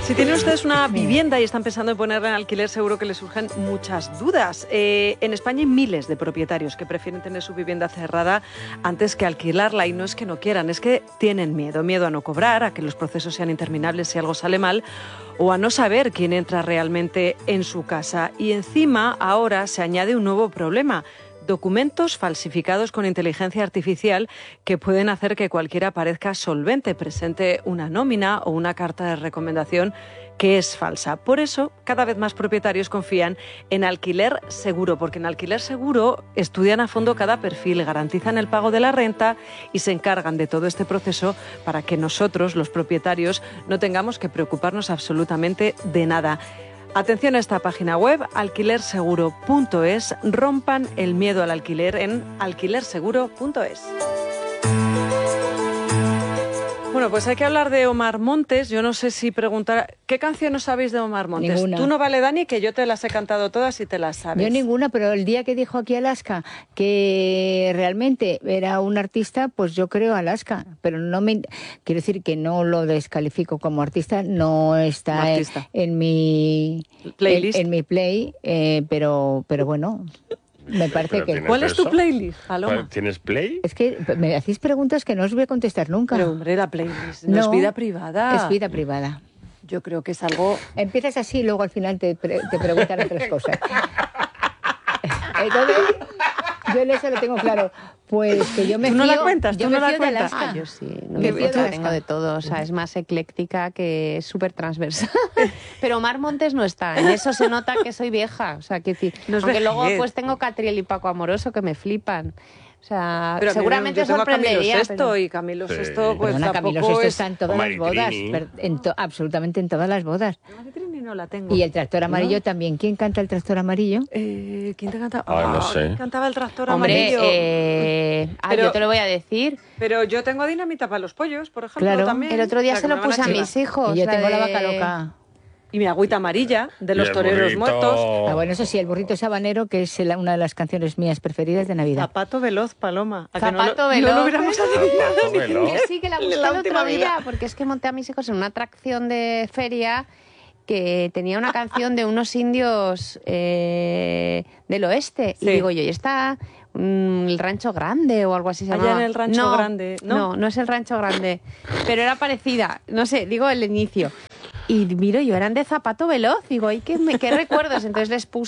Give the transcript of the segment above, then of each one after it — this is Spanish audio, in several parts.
Si tienen ustedes una vivienda y están pensando en ponerla en alquiler, seguro que les surgen muchas dudas. En España hay miles de propietarios que prefieren tener su vivienda cerrada antes que alquilarla, y no es que no quieran, es que tienen miedo a no cobrar, a que los procesos sean interminables si algo sale mal, o a no saber quién entra realmente en su casa. Y encima ahora se añade un nuevo problema: documentos falsificados con inteligencia artificial que pueden hacer que cualquiera parezca solvente, presente una nómina o una carta de recomendación que es falsa. Por eso, cada vez más propietarios confían en Alquiler Seguro, porque en Alquiler Seguro estudian a fondo cada perfil, garantizan el pago de la renta y se encargan de todo este proceso para que nosotros, los propietarios, no tengamos que preocuparnos absolutamente de nada. Atención a esta página web, alquilerseguro.es. Rompan el miedo al alquiler en alquilerseguro.es. Bueno, pues hay que hablar de Omar Montes. Yo no sé si preguntar... ¿Qué canción no sabéis de Omar Montes? Ninguna. Tú no, vale, Dani, que yo te las he cantado todas y te las sabes. Yo ninguna, pero el día que dijo aquí Alaska que realmente era un artista, pues yo creo Alaska. Pero no me... Quiero decir que no lo descalifico como artista, no está en mi... playlist. En mi play, pero bueno... Me parece que... ¿Cuál es tu playlist, Paloma? ¿Tienes play? Es que me hacéis preguntas que no os voy a contestar nunca. Pero, hombre, la playlist no es vida privada. Es vida privada. Yo creo que es algo... Empiezas así y luego al final te preguntan otras cosas. Entonces, yo en eso lo tengo claro. Pues que yo me ¿Tú no fío, la cuentas? yo ¿Tú me no la fío de cuentas? Alaska. Yo sí, no Me me fío de tengo Alaska. de todo, o sea, es más ecléctica, que es súper transversal. Pero Omar Montes no está, en eso se nota que soy vieja, o sea, que decir, No es aunque luego vejez. pues tengo Catriel y Paco Amoroso que me flipan. O sea, Pero seguramente yo tengo a Camilo sorprendería. VI pero... y Camilo Sí. VI pues Perdona, tampoco Camilo VI es... está en todas O las bodas, Maritrini. absolutamente en todas las bodas. Maritrini no la tengo. Y el tractor amarillo también. ¿Quién canta el tractor amarillo? ¿Quién te canta? No sé. ¿Quién cantaba el tractor Hombre, amarillo? Pero- yo te lo voy a decir. Pero yo tengo Dinamita para los pollos, por ejemplo, Claro. también. El otro día O sea, se que lo me van puse a chivar. mis hijos. Y yo tengo la de- vaca loca. Y mi agüita amarilla, de los Y el toreros burrito. muertos. Ah, bueno, eso sí, el burrito sabanero, que es una de las canciones mías preferidas de Navidad. Zapato veloz, Paloma. ¿A que Zapato no veloz. lo hubiéramos adivinado? Zapato veloz. Que sí, que la busqué La el última otro día, vida. porque es que monté a mis hijos en una atracción de feria que tenía una canción de unos indios del oeste. Sí. Y digo yo, ¿y está el Rancho Grande o algo así se Allá llamaba? en el Rancho Grande, ¿no? No es el Rancho Grande, pero era parecida, no sé, digo el inicio. Y miro yo, eran de Zapato Veloz, digo, ¿y qué recuerdos? Entonces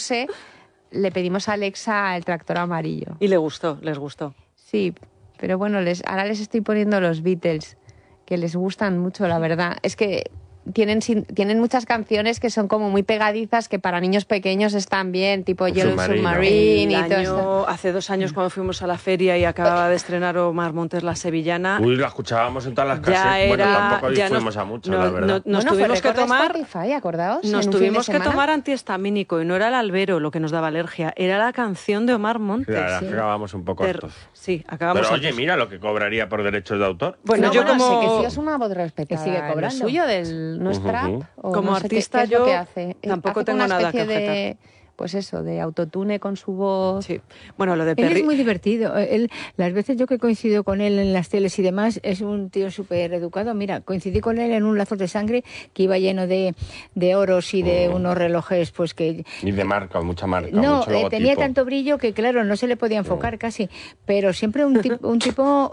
le pedimos a Alexa el tractor amarillo. Y les gustó. Sí, pero bueno, ahora les estoy poniendo los Beatles, que les gustan mucho, la verdad. Es que tienen muchas canciones que son como muy pegadizas, que para niños pequeños están bien, tipo Yellow Submarine y todo esto. Hace 2 años cuando fuimos a la feria y acababa de estrenar Omar Montes La Sevillana, Uy, la escuchábamos en todas las ya casas. era... Bueno, tampoco ya fuimos a mucho, la verdad. Nos Bueno, fue tuvimos que récord de tomar... Spotify, acordaos. Nos en un fin de tuvimos que semana. tomar antihistamínico y no era el albero lo que nos daba alergia, era la canción de Omar Montes. Sí, la verdad es que acabamos un poco hartos. Sí, acabamos Pero oye, hartos. mira lo que cobraría por derechos de autor. Bueno, No, yo bueno, como... sé que sí es una voz respetada. Que sigue en lo cobrando. suyo no es trap. O Como no sé artista qué es lo yo que hace. tampoco Hace tengo una nada que especie de, pues eso, de autotune con su voz. Sí. Bueno, lo de Él Perry... es muy divertido. Las veces yo que coincido con él en las teles y demás, es un tío súper educado. Mira, coincidí con él en un lazo de sangre que iba lleno de oros y de unos relojes, pues que... Y de marca, mucha marca, No, mucho logotipo. tenía tanto brillo que, claro, no se le podía enfocar casi. Pero siempre un tipo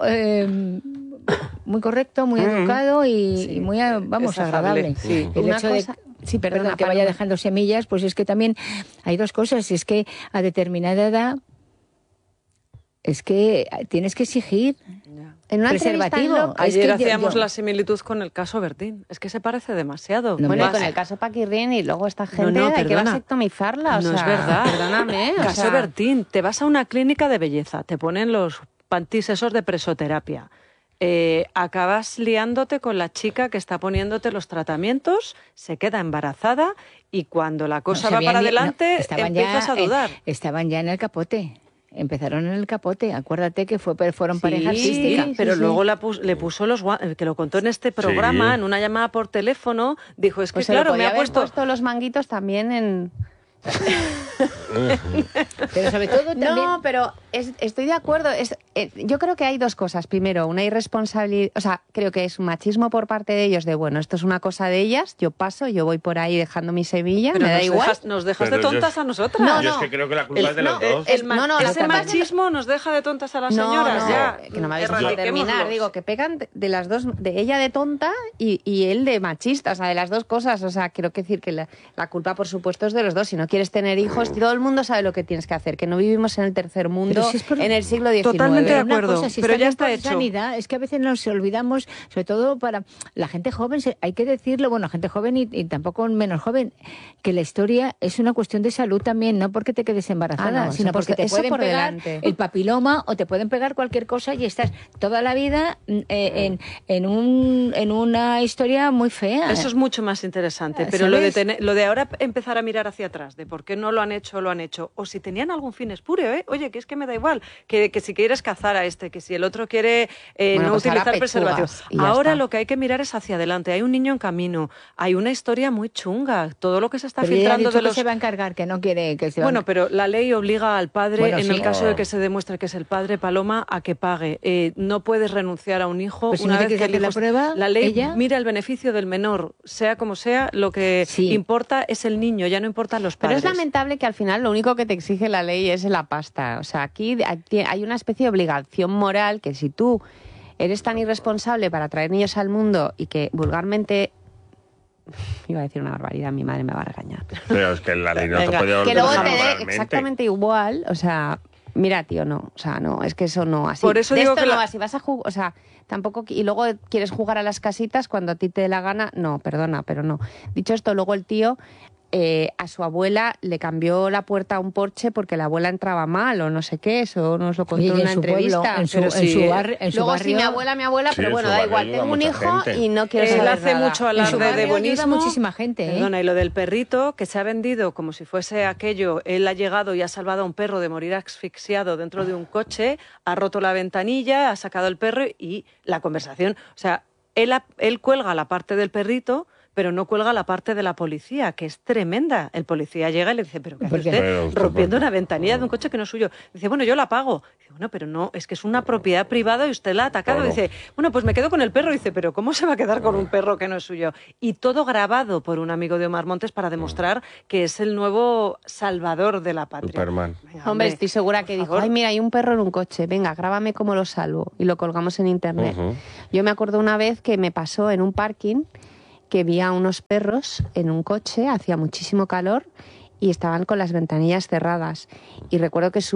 muy correcto, muy educado y muy, vamos, es afable. agradable. Sí. El Una hecho cosa- sí, perdona, perdón, que vaya Paloma. dejando semillas, pues es que también hay dos cosas. Es que a determinada edad es que tienes que exigir Ya. En una preservativo. entrevista en Loca- Es que Ayer yo- hacíamos yo- la similitud con el caso Bertín. Es que se parece demasiado. No, Bueno, y Más. con el caso Paquirrín y luego esta gente no, hay que perdona. vasectomizarla. O No sea, es verdad. Perdóname. o Caso sea, Bertín, te vas a una clínica de belleza, te ponen los pantis esos de presoterapia. Acabas liándote con la chica que está poniéndote los tratamientos, se queda embarazada y cuando la cosa no va sabían para ni- adelante no, estaban empiezas ya, a dudar. estaban ya en el capote. Empezaron en el capote. Acuérdate que fueron pareja artística. pero sí. luego le puso los guantes, que lo contó en este programa, Sí. en una llamada por teléfono, dijo, es que pues se lo claro, me podía ha haber puesto... los manguitos también en... Pero sobre todo también... No, pero Estoy de acuerdo. Yo creo que hay dos cosas. Primero, una irresponsabilidad, o sea, creo que es un machismo por parte de ellos de, bueno, esto es una cosa de ellas, yo paso, yo voy por ahí dejando mi semilla, pero me da igual. Nos dejas de tontas a nosotras. No, yo es que creo que la culpa es de los dos. Ese machismo nos deja de tontas a las señoras. Ya. Que no me habéis dejado terminar. Digo, que pegan de las dos, de ella de tonta y él de machista, o sea, de las dos cosas. O sea, quiero decir que la culpa, por supuesto, es de los dos. Si no quieres tener hijos, todo el mundo sabe lo que tienes que hacer, que no vivimos en el tercer mundo, en el siglo XIX. Totalmente de acuerdo, pero ya está hecho. Sanidad, es que a veces nos olvidamos, sobre todo para la gente joven, hay que decirlo, bueno, gente joven y tampoco menos joven, que la historia es una cuestión de salud también, no porque te quedes embarazada, sino porque te pueden pegar el papiloma o te pueden pegar cualquier cosa y estás toda la vida en una historia muy fea. Eso es mucho más interesante, pero lo de ahora empezar a mirar hacia atrás, de por qué no lo han hecho, o si tenían algún fin espurio, oye, que es que me da igual, que si quieres cazar a que si el otro quiere no utilizar preservativos. Ahora lo que hay que mirar es hacia adelante, hay un niño en camino, hay una historia muy chunga, todo lo que se está filtrando de los... se va a encargar, que no quiere que se Bueno, pero la ley obliga al padre, el caso de que se demuestre que es el padre, Paloma, a que pague. No puedes renunciar a un hijo pues una si no vez que el hijo... la prueba, la ley ella... mira el beneficio del menor, sea como sea, lo que importa es el niño, ya no importan los padres. Pero es lamentable que al final lo único que te exige la ley es la pasta. O sea, aquí hay una especie de obligación moral que si tú eres tan irresponsable para traer niños al mundo y que vulgarmente... Iba a decir una barbaridad, mi madre me va a regañar. Pero es que la ley no te puede obligar. Que luego te dé exactamente igual, o sea... Mira, tío, no, o sea, no, es que eso no, así. Por eso digo que si vas a jugar, o sea, tampoco, y luego quieres jugar a las casitas cuando a ti te dé la gana, no, perdona, pero no. Dicho esto, luego el tío a su abuela le cambió la puerta a un porche porque la abuela entraba mal o no sé qué, eso nos lo contó en una entrevista. Luego sí, mi abuela, pero bueno, da igual, tengo un hijo y no quiero saber nada. Hace mucho alarde de buenismo. Muchísima gente. Perdona, y lo del perrito que se ha vendido como si fuese aquello, él ha llegado y ha salvado a un perro de morir asfixiado dentro de un coche, ha roto la ventanilla, ha sacado el perro y la conversación, o sea, él cuelga la parte del perrito, pero no cuelga la parte de la policía, que es tremenda. El policía llega y le dice, ¿pero qué hace usted rompiendo una ventanilla de un coche que no es suyo? Dice, bueno, yo la pago. Dice, bueno, pero no, es que es una propiedad privada y usted la ha atacado. Claro. Dice, bueno, pues me quedo con el perro. Dice, pero ¿cómo se va a quedar con un perro que no es suyo? Y todo grabado por un amigo de Omar Montes para demostrar que es el nuevo salvador de la patria. Superman. Hombre, estoy segura que dijo, ay, mira, hay un perro en un coche, venga, grábame cómo lo salvo. Y lo colgamos en internet. Yo me acuerdo una vez que me pasó en un parking que vi a unos perros en un coche, hacía muchísimo calor y estaban con las ventanillas cerradas. Y recuerdo que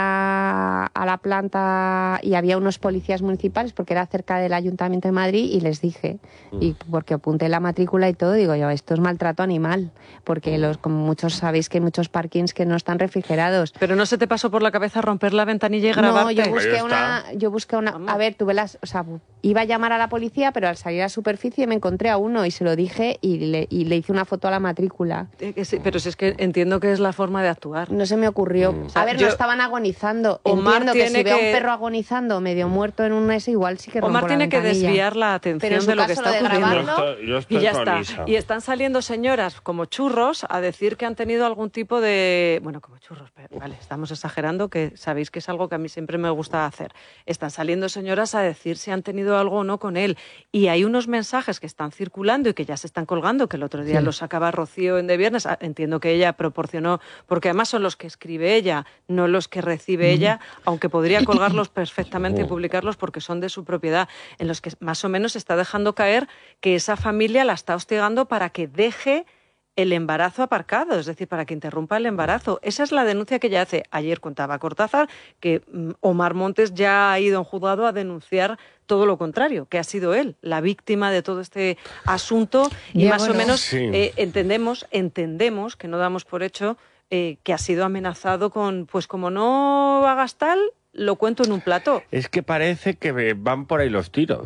subía a la planta y había unos policías municipales porque era cerca del Ayuntamiento de Madrid y les dije, y porque apunté la matrícula y todo, digo yo, esto es maltrato animal, porque como muchos sabéis que hay muchos parkings que no están refrigerados. Pero ¿no se te pasó por la cabeza romper la ventanilla y grabarte? No, yo busqué una... A ver, o sea, iba a llamar a la policía, pero al salir a la superficie me encontré a uno y se lo dije y le hice una foto a la matrícula. Sí, pero si es que entiendo que es la forma de actuar. No se me ocurrió. A ver, no estaban agonizando. Entiendo que si veo a un perro agonizando medio muerto en un ese, igual sí que rompo Omar tiene la que desviar la atención de lo que está ocurriendo. Yo estoy y ya con está. Isa. Y están saliendo señoras como churros a decir que han tenido algún tipo de... Bueno, como churros, pero vale, estamos exagerando, que sabéis que es algo que a mí siempre me gusta hacer. Están saliendo señoras a decir si han tenido algo o no con él. Y hay unos mensajes que están circulando y que ya se están colgando, que el otro día los sacaba Rocío en De Viernes. Entiendo que ella proporcionó, porque además son los que escribe ella, no los que recibe ella, aunque podría colgarlos perfectamente y publicarlos porque son de su propiedad, en los que más o menos está dejando caer que esa familia la está hostigando para que deje el embarazo aparcado, es decir, para que interrumpa el embarazo. Esa es la denuncia que ella hace. Ayer contaba Cortázar que Omar Montes ya ha ido en juzgado a denunciar todo lo contrario, que ha sido él la víctima de todo este asunto y más o menos entendemos que no damos por hecho que ha sido amenazado con, pues como no hagas tal, lo cuento en un plató. Es que parece que van por ahí los tiros.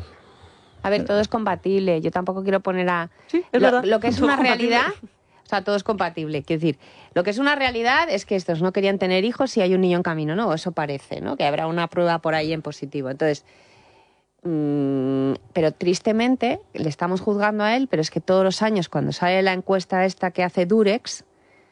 A ver, todo es compatible. Yo tampoco quiero poner a... Sí, es verdad. Lo que es una realidad... O sea, todo es compatible. Quiero decir, lo que es una realidad es que estos no querían tener hijos y hay un niño en camino, ¿no? Eso parece, ¿no? Que habrá una prueba por ahí en positivo. Entonces, pero tristemente le estamos juzgando a él, pero es que todos los años cuando sale la encuesta esta que hace Durex,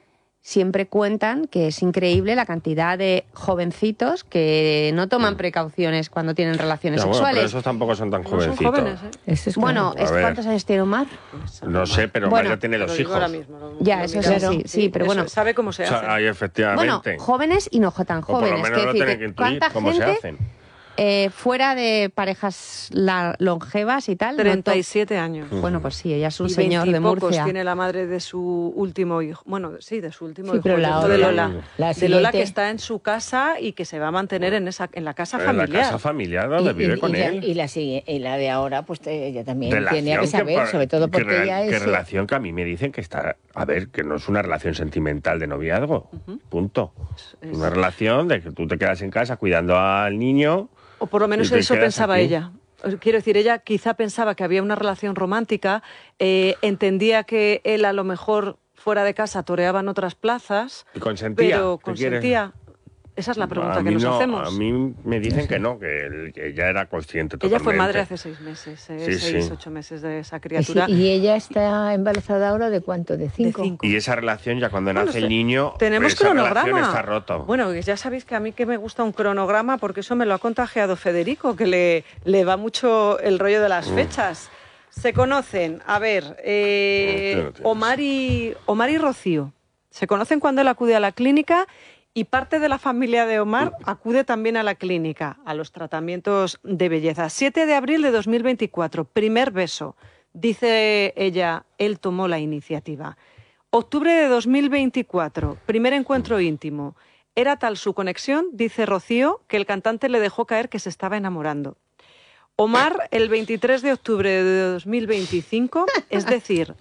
siempre cuentan que es increíble la cantidad de jovencitos que no toman precauciones cuando tienen relaciones Ya, bueno, sexuales. pero esos tampoco son tan No son jovencitos. jóvenes, ¿eh? Eso es Bueno, claro. A ver. ¿cuántos años tiene Omar? No sé, pero Bueno, Mario tiene Lo dos digo hijos. ahora mismo, Ya, eso mira. sí, sí, pero eso, bueno. sabe cómo se O hace. sea, ahí Bueno, efectivamente. jóvenes y no tan o por lo jóvenes. menos Quiero lo decir tienen que intuir ¿cuánta cómo se gente hacen. fuera de parejas longevas y tal? 37 años. Bueno, pues sí, ella es un Y señor de 20 y pocos Murcia. tiene la madre de su último hijo. Bueno, sí, de su último Sí, hijo, pero el la hijo otra, de Lola. la De Lola, que siguiente- está en su casa y que se va a mantener en la casa En familiar. la casa familiar donde vive con él. Y la de ahora, pues ella también Relación tenía que saber, por- sobre todo porque ella que es... relación que a mí me dicen que está... A ver, que no es una relación sentimental de noviazgo. Punto. Es una relación de que tú te quedas en casa cuidando al niño... O por lo menos Y te eso quedas pensaba aquí. ella. Quiero decir, ella quizá pensaba que había una relación romántica, entendía que él a lo mejor fuera de casa toreaba en otras plazas, ¿Y consentía? pero ¿Qué quieres? consentía. Esa es la pregunta A que mí nos no, hacemos. A mí me dicen que no, que ella era consciente totalmente. Ella fue madre hace 6 meses, Sí, 6, sí. 8 meses de esa Sí, criatura. y ella está embarazada ahora ¿de cuánto? ¿De 5? 5. Y esa relación, ya cuando Bueno, nace el niño, tenemos esa relación cronograma. está roto. Bueno, ya sabéis que a mí que me gusta un cronograma porque eso me lo ha contagiado Federico, que le va mucho el rollo de las fechas. Se conocen, a ver, Omar y Rocío. Se conocen cuando él acude a la clínica y parte de la familia de Omar acude también a la clínica, a los tratamientos de belleza. 7 de abril de 2024, primer beso. Dice ella, él tomó la iniciativa. Octubre de 2024, primer encuentro íntimo. Era tal su conexión, dice Rocío, que el cantante le dejó caer que se estaba enamorando. Omar, el 23 de octubre de 2025, es decir,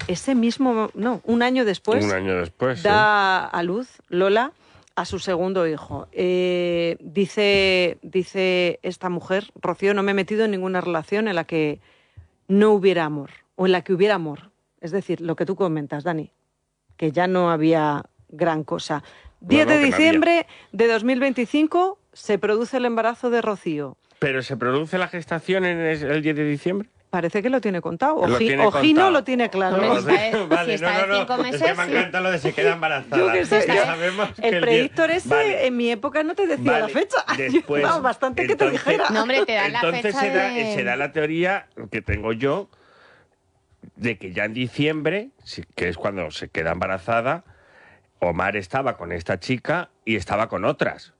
un año después, Un año después, da a luz Lola a su segundo hijo. Dice esta mujer, Rocío, no me he metido en ninguna relación en la que no hubiera amor, o en la que hubiera amor. Es decir, lo que tú comentas, Dani, que ya no había gran cosa. 10 No, de que no diciembre de 2025 se produce el embarazo de Rocío. ¿Pero se produce la gestación en el 10 de diciembre? Parece que lo tiene contado. Lo tiene Ojino contado. lo tiene claro. Hombre, No, si está de- vale, si está de 5 Es meses, que me sí. encanta lo de se queda embarazada. Yo qué sé, Ya sabemos que el predictor día- ese Vale. en mi época no te decía Vale, la fecha. después, Vamos, bastante que te entonces- dijera. No, hombre, te dan la Entonces fecha de... se da la teoría que tengo yo de que ya en diciembre, que es cuando se queda embarazada, Omar estaba con esta chica y estaba con otras.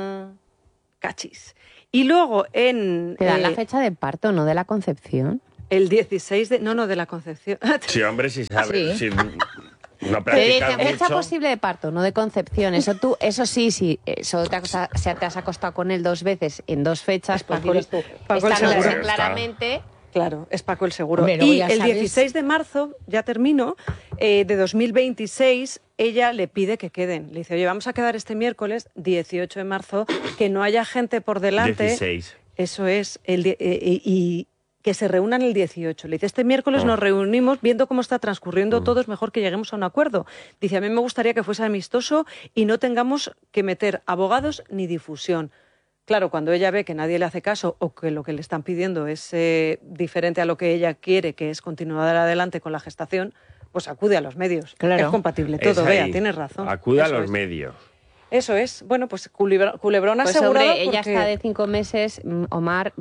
Cachis. Y luego en Te dan la fecha de parto, no de la concepción. el 16 de... No, de la Concepción. Sí, hombre, si sabes. Sí. Si no Te practicas dicen fecha mucho. posible de parto, no de concepción. Eso sí, eso te has acostado con él 2 veces en 2 fechas, pues Paco el- dices tú, Paco el esta no seguro. es claramente... Claro, es Paco el seguro. Hombre, luego y ya el sabes- 16 de marzo, ya termino, de 2026, ella le pide que queden. Le dice, oye, vamos a quedar este miércoles, 18 de marzo, que no haya gente por delante. 16. Eso es, y que se reúnan el 18. Le dice, este miércoles Oh. nos reunimos viendo cómo está transcurriendo todo, es mejor que lleguemos a un acuerdo. Dice, a mí me gustaría que fuese amistoso y no tengamos que meter abogados ni difusión. Claro, cuando ella ve que nadie le hace caso o que lo que le están pidiendo es diferente a lo que ella quiere, que es continuar adelante con la gestación, pues acude a los medios. Claro. Es compatible Es todo, ahí. Bea, tienes razón. Acude a Eso los es. medios. Eso es. Bueno, pues culebrón Pues asegurado. hombre, ella porque- está de 5 meses, Omar,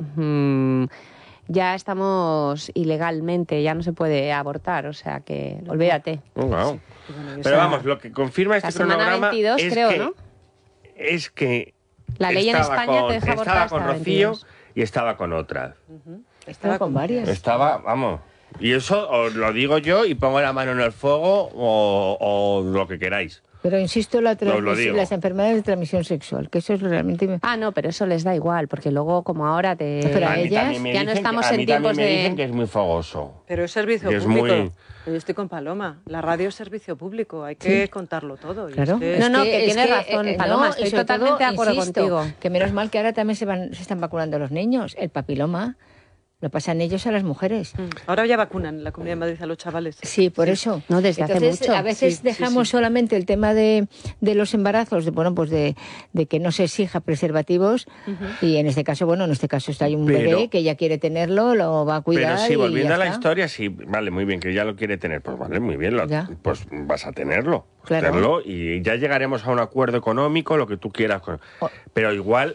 ya estamos ilegalmente, ya no se puede abortar, o sea que olvídate. Oh, wow. Y bueno, y Pero esa- vamos, lo que confirma este La semana cronograma 22 es creo, que, ¿no? es que La ley en estaba España con- te deja abortar estaba con hasta Rocío 22. y estaba con otras. Estaba con varias. Estaba, vamos. Y eso os lo digo yo y pongo la mano en el fuego o lo que queráis. Pero insisto, lo digo. las enfermedades de transmisión sexual, que eso es realmente... Ah, no, pero eso les da igual, porque luego como ahora Pero A mí ellas también me ya no dicen estamos a en mí también tiempos me dicen que de... es muy fogoso. Pero es servicio Y es público. muy- Yo estoy con Paloma. La radio es servicio público. Hay que contarlo todo. Y Claro. es que- No, no, que tienes razón, Paloma, estoy y sobre totalmente de acuerdo insisto, contigo. Que menos mal que ahora también se están vacunando los niños. El papiloma, lo pasan ellos a las mujeres. Ahora ya vacunan en la Comunidad de Madrid a los chavales. Sí, por eso. No, desde hace Entonces, mucho. a veces dejamos solamente el tema de los embarazos, de que no se exija preservativos, y en este caso, está ahí un bebé que ella quiere tenerlo, lo va a cuidar. Pero sí, volviendo y a la está. historia, sí, vale, muy bien, que ella lo quiere tener, pues vale, muy bien, pues vas a tenerlo. Claro. Tenerlo y ya llegaremos a un acuerdo económico, lo que tú quieras. Pero igual,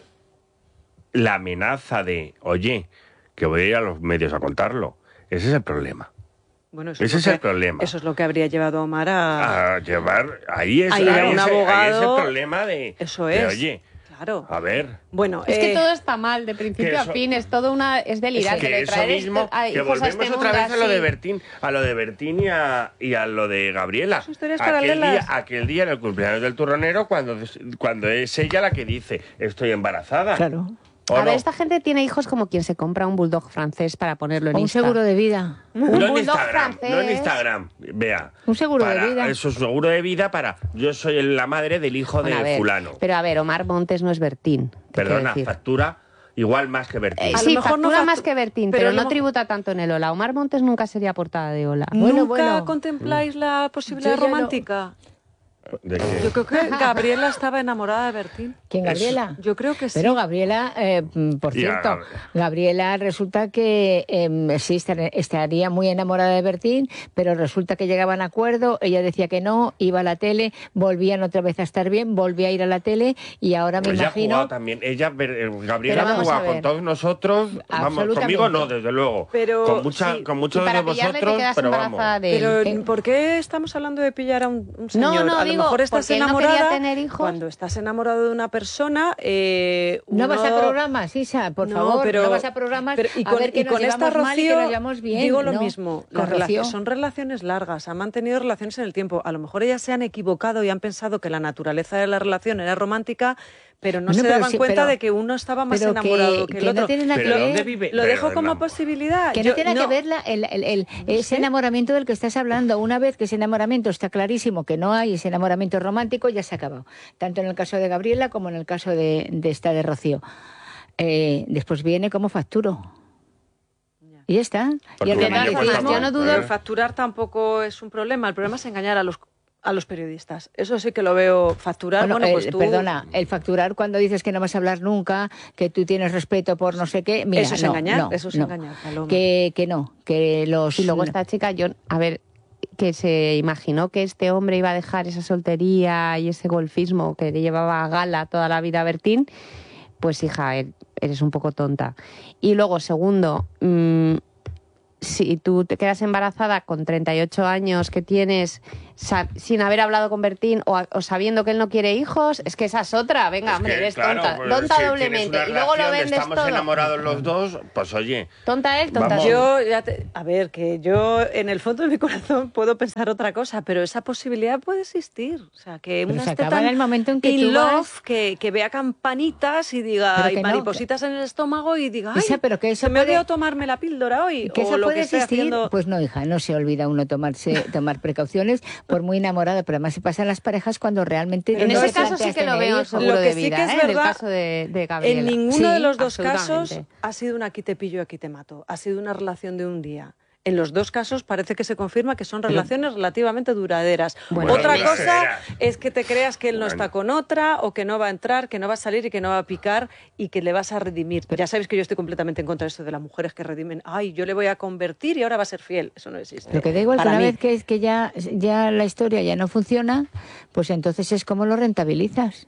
la amenaza de, oye, que voy a ir a los medios a contarlo, ese es el problema. Bueno, ese es el problema. Eso es lo que habría llevado a Omar a llevar, ahí es a ir a un abogado. ahí es el problema de, Eso de, es. oye, claro. a ver. Bueno, Es que todo está mal, de principio a fin, es todo es delirante. Que eso mismo, que volvemos otra vez a lo de Bertín, y a lo de Gabriela. Son historias paralelas. Aquel día en el cumpleaños del turronero, cuando es ella la que dice, estoy embarazada. Claro. A ver, esta gente tiene hijos como quien se compra un bulldog francés para ponerlo en O un Insta. seguro de vida. Un No en bulldog Instagram, francés. no en Instagram, vea. Un seguro de vida. Eso es un seguro de vida para, yo soy la madre del hijo Bueno, a de ver, fulano. Pero a ver, Omar Montes no es Bertín. Perdona, factura igual más que Bertín. A lo Sí, mejor no factura factu- más que Bertín, pero pero a lo no mejor- tributa tanto en el Ola. Omar Montes nunca sería portada de Ola. ¿Nunca contempláis la posibilidad Yo ya no- romántica? ¿De qué? Yo creo que Gabriela estaba enamorada de Bertín. ¿Quién, Gabriela? Yo creo que sí. Pero Gabriela, por Ya, cierto, Gabriela resulta que sí estaría muy enamorada de Bertín, pero resulta que llegaban a acuerdo, ella decía que no, iba a la tele, volvían otra vez a estar bien, volvía a ir a la tele y ahora me Ella ha imagino... jugado también. Gabriela Pero ha vamos jugado a ver. con todos nosotros. Vamos, Absolutamente. conmigo no, desde luego. Pero con sí. con Y muchos para de pillarle te vosotros, quedas pero embarazada vamos. de él. Pero ¿por qué estamos hablando de pillar a un señor? No, a lo digo, mejor estás porque él no enamorada. quería tener hijos. Cuando estás enamorado de una persona, No vas a programas, Isa, por favor, no vas a programas y a con, ver que y nos con esta llevamos mal y que Rocío, nos llevamos bien. digo lo ¿no? mismo, Con Rocío. son relaciones largas, han mantenido relaciones en el tiempo. A lo mejor ellas se han equivocado y han pensado que la naturaleza de la relación era romántica, pero no Bueno, se pero daban sí, cuenta pero- de que uno estaba más pero enamorado que el no otro. tiene nada ¿Pero que ver. dónde vive? Lo Pero dejo el como amor. posibilidad. Que no tiene que ver ese sé. enamoramiento del que estás hablando. Una vez que ese enamoramiento está clarísimo que no hay ese enamoramiento romántico, ya se ha acabado. Tanto en el caso de Gabriela como en el caso de esta de Rocío. Después viene como facturo. Y ya está. Porque Y el un niño romanticismo- cuesta yo no dudo- Pero facturar tampoco es un problema. El problema es engañar a los periodistas. Eso sí que lo veo. Facturar, bueno, pues tú... Perdona, el facturar cuando dices que no vas a hablar nunca, que tú tienes respeto por no sé qué, mira, Eso es no, engañar, no, eso es no. engañar, Paloma. Que no, que los... Y luego esta chica, a ver, que se imaginó que este hombre iba a dejar esa soltería y ese golfismo que le llevaba a gala toda la vida a Bertín, pues hija, eres un poco tonta. Y luego, segundo, si tú te quedas embarazada con 38 años que tienes sin haber hablado con Bertín o sabiendo que él no quiere hijos, es que esa es otra. Venga, Es hombre, que, eres claro, tonta. pues, Tonta si tienes doblemente. una Y luego lo relación, vendes estamos todo. enamorados los dos, pues oye. Tonta él, tonta Vamos. tú. A ver, que yo en el fondo de mi corazón puedo pensar otra cosa, pero esa posibilidad puede existir. O sea, que Pero una se esté acaba tan en el momento en que in tú love, vas- que vea campanitas y diga, Pero y que no, maripositas en el estómago y diga, ay, Isa, pero que eso se me puede- dio tomarme la píldora hoy. Que o eso lo puede que esté existir, haciendo... pues no, hija, no se olvida uno tomar precauciones por muy enamorado, pero además se pasan las parejas cuando realmente... En no ese te caso sí planteas que lo tener veo hijos. seguro Lo que de sí vida, que es en el verdad, caso de Gabriela. En ninguno Sí, de los dos casos absolutamente. ha sido un aquí te pillo, aquí te mato. Ha sido una relación de un día. En los dos casos parece que se confirma que son relaciones relativamente duraderas. Bueno, Otra duraderas. cosa es que te creas que él no está con otra o que no va a entrar, que no va a salir y que no va a picar y que le vas a redimir. Ya sabéis que yo estoy completamente en contra de esto de las mujeres que redimen. Ay, yo le voy a convertir y ahora va a ser fiel. Eso no existe. Lo que da igual que Para una mí. vez que ya la historia ya no funciona, pues entonces es como lo rentabilizas.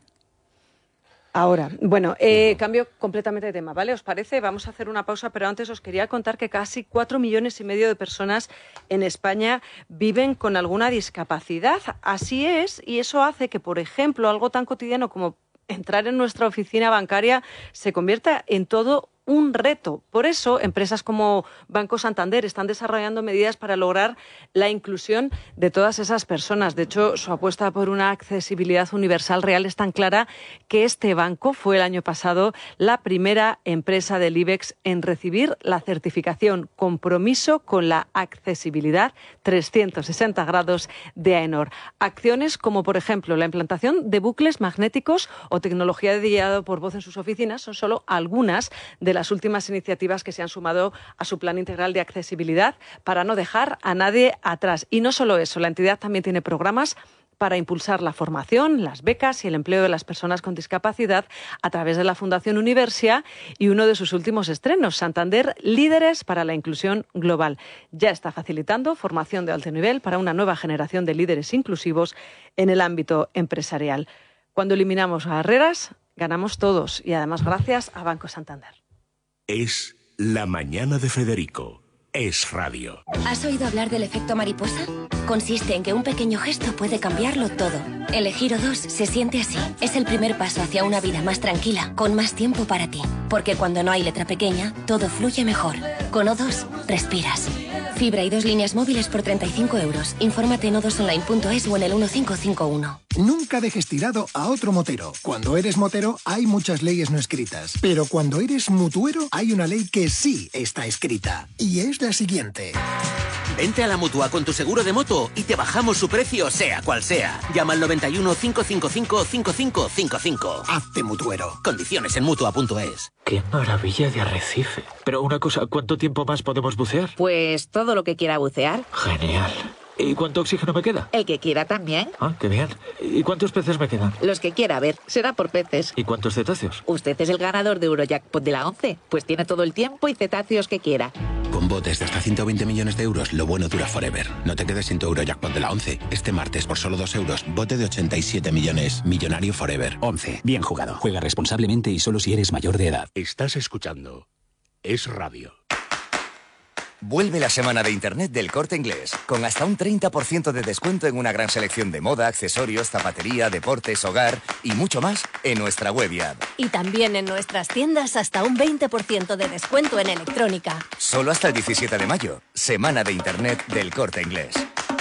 Ahora, bueno, cambio completamente de tema, ¿vale? ¿Os parece? Vamos a hacer una pausa, pero antes os quería contar que casi 4,5 millones de personas en España viven con alguna discapacidad. Así es, y eso hace que, por ejemplo, algo tan cotidiano como entrar en nuestra oficina bancaria se convierta en todo un reto. Por eso, empresas como Banco Santander están desarrollando medidas para lograr la inclusión de todas esas personas. De hecho, su apuesta por una accesibilidad universal real es tan clara que este banco fue el año pasado la primera empresa del IBEX en recibir la certificación Compromiso con la Accesibilidad 360 grados de AENOR. Acciones como, por ejemplo, la implantación de bucles magnéticos o tecnología de guiado por voz en sus oficinas son solo algunas de de las últimas iniciativas que se han sumado a su plan integral de accesibilidad para no dejar a nadie atrás. Y no solo eso, la entidad también tiene programas para impulsar la formación, las becas y el empleo de las personas con discapacidad a través de la Fundación Universia y uno de sus últimos estrenos, Santander Líderes para la Inclusión Global. Ya está facilitando formación de alto nivel para una nueva generación de líderes inclusivos en el ámbito empresarial. Cuando eliminamos barreras, ganamos todos y además gracias a Banco Santander. Es la mañana de Federico. Es radio. ¿Has oído hablar del efecto mariposa? Consiste en que un pequeño gesto puede cambiarlo todo. El Giro 2 se siente así. Es el primer paso hacia una vida más tranquila, con más tiempo para ti. Porque cuando no hay letra pequeña, todo fluye mejor. Con O2, respiras. Fibra y 2 líneas móviles por 35 euros. Infórmate en odosonline.es o en el 1551. Nunca dejes tirado a otro motero. Cuando eres motero hay muchas leyes no escritas. Pero cuando eres mutuero hay una ley que sí está escrita. Y es la siguiente. Vente a la Mutua con tu seguro de moto y te bajamos su precio sea cual sea. Llama al 91 555 5555. Hazte mutuero. Condiciones en Mutua.es. ¡Qué maravilla de arrecife! Pero una cosa, ¿cuánto tiempo más podemos bucear? Pues todo lo que quiera bucear. Genial. ¿Y cuánto oxígeno me queda? El que quiera también. Ah, qué bien. ¿Y cuántos peces me quedan? Los que quiera, a ver, será por peces. ¿Y cuántos cetáceos? Usted es el ganador de Eurojackpot de la 11, pues tiene todo el tiempo y cetáceos que quiera. Con botes de hasta 120 millones de euros, lo bueno dura forever. No te quedes sin tu Eurojackpot de la 11. Este martes, por solo 2 euros, bote de 87 millones. Millonario forever. 11. Bien jugado. Juega responsablemente y solo si eres mayor de edad. Estás escuchando Es radio. Vuelve la semana de Internet del Corte Inglés, con hasta un 30% de descuento en una gran selección de moda, accesorios, zapatería, deportes, hogar y mucho más en nuestra web y app. Y también en nuestras tiendas hasta un 20% de descuento en electrónica. Solo hasta el 17 de mayo, semana de Internet del Corte Inglés.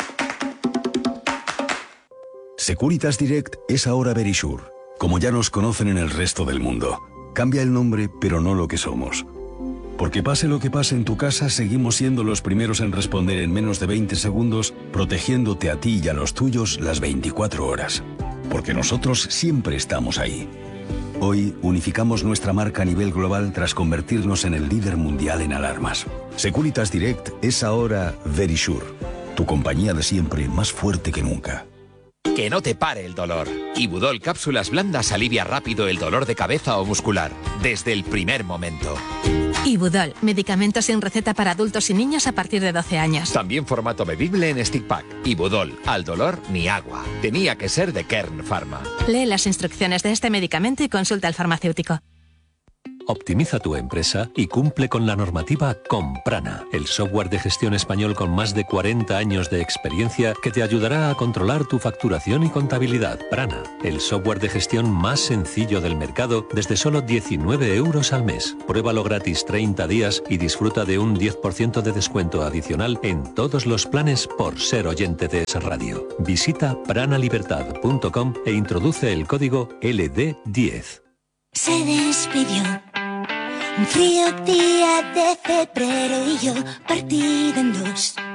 Securitas Direct es ahora Verisure, como ya nos conocen en el resto del mundo. Cambia el nombre, pero no lo que somos. Porque pase lo que pase en tu casa, seguimos siendo los primeros en responder en menos de 20 segundos, protegiéndote a ti y a los tuyos las 24 horas. Porque nosotros siempre estamos ahí. Hoy unificamos nuestra marca a nivel global tras convertirnos en el líder mundial en alarmas. Securitas Direct es ahora Verisure, tu compañía de siempre más fuerte que nunca. Que no te pare el dolor. Ibudol Cápsulas Blandas alivia rápido el dolor de cabeza o muscular, desde el primer momento. Ibudol, medicamento sin receta para adultos y niños a partir de 12 años. También formato bebible en stick pack. Ibudol, al dolor ni agua. Tenía que ser de Kern Pharma. Lee las instrucciones de este medicamento y consulta al farmacéutico. Optimiza tu empresa y cumple con la normativa con Prana, el software de gestión español con más de 40 años de experiencia que te ayudará a controlar tu facturación y contabilidad. Prana, el software de gestión más sencillo del mercado desde solo 19 euros al mes. Pruébalo gratis 30 días y disfruta de un 10% de descuento adicional en todos los planes por ser oyente de Es Radio. Visita pranalibertad.com e introduce el código LD10. Se despidió un frío día de febrero y yo partido en dos.